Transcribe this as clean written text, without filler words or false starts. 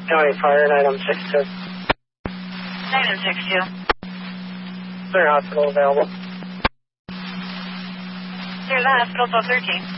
County Fire, 962. 962. Clear hospital available. Clear the hospital, 1213.